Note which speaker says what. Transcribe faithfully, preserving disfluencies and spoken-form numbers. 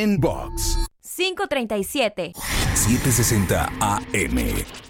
Speaker 1: en Box
Speaker 2: cinco treinta y siete.
Speaker 1: setecientos sesenta A M.